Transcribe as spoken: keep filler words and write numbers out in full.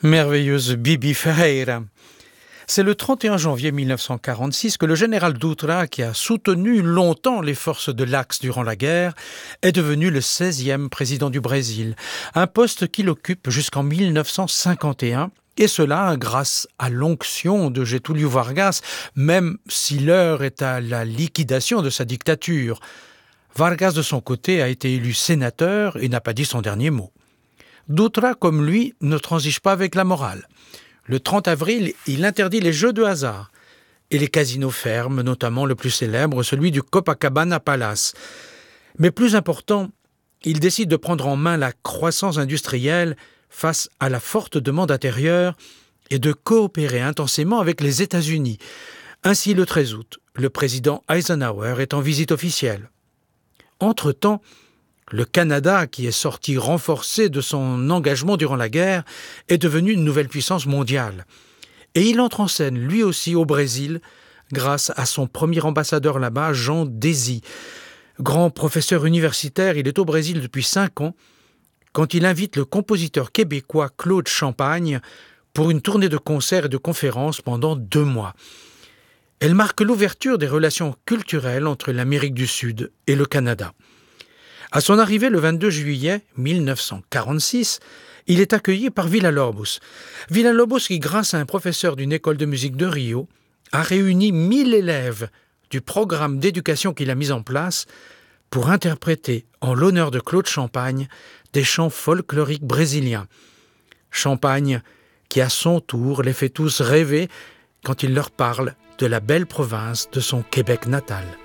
Merveilleuse Bibi Ferreira. C'est le trente et un janvier mille neuf cent quarante-six que le général Dutra, qui a soutenu longtemps les forces de l'Axe durant la guerre, est devenu le seizième président du Brésil, un poste qu'il occupe jusqu'en mille neuf cent cinquante et un, et cela grâce à l'onction de Getúlio Vargas, même si l'heure est à la liquidation de sa dictature. Vargas, de son côté, a été élu sénateur et n'a pas dit son dernier mot. Dutra, comme lui, ne transige pas avec la morale. Le trente avril, il interdit les jeux de hasard et les casinos ferment, notamment le plus célèbre, celui du Copacabana Palace. Mais plus important, il décide de prendre en main la croissance industrielle face à la forte demande intérieure et de coopérer intensément avec les États-Unis. Ainsi, le treize août, le président Eisenhower est en visite officielle. Entre-temps, le Canada, qui est sorti renforcé de son engagement durant la guerre, est devenu une nouvelle puissance mondiale. Et il entre en scène, lui aussi, au Brésil, grâce à son premier ambassadeur là-bas, Jean Désy. Grand professeur universitaire, il est au Brésil depuis cinq ans, quand il invite le compositeur québécois Claude Champagne pour une tournée de concerts et de conférences pendant deux mois. Elle marque l'ouverture des relations culturelles entre l'Amérique du Sud et le Canada. À son arrivée le vingt-deux juillet mille neuf cent quarante-six, il est accueilli par Villa-Lobos. Villa-Lobos qui, grâce à un professeur d'une école de musique de Rio, a réuni mille élèves du programme d'éducation qu'il a mis en place pour interpréter, en l'honneur de Claude Champagne, des chants folkloriques brésiliens. Champagne qui, à son tour, les fait tous rêver quand il leur parle de la belle province de son Québec natal.